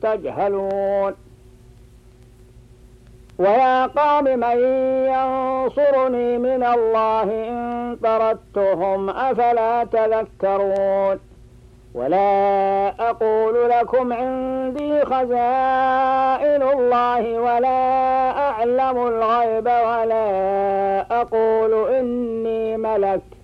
تجهلون ويا قوم من ينصرني من الله إن طردتهم أفلا تذكرون ولا أقول لكم عندي خزائن الله ولا أعلم الغيب ولا أقول إني ملك